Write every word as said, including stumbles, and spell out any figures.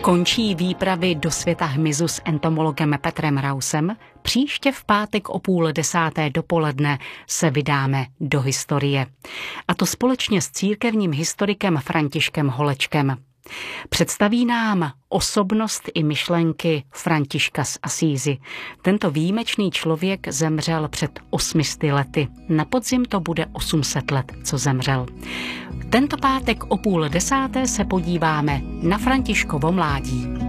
Končí výpravy do světa hmyzu s entomologem Petrem Rausem. Příště v pátek o půl desáté dopoledne se vydáme do historie. A to společně s církevním historikem Františkem Holečkem. Představí nám osobnost i myšlenky Františka z Asízy. Tento výjimečný člověk zemřel před osmisty lety. Na podzim to bude osm set let, co zemřel. Tento pátek o půl desáté se podíváme na Františkovo mládí.